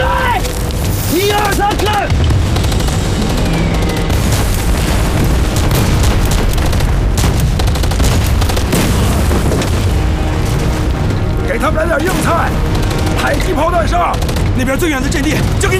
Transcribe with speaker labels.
Speaker 1: 来！1、2、3，看！给他们来点硬菜，迫击炮弹上。那边最远的阵地交给你。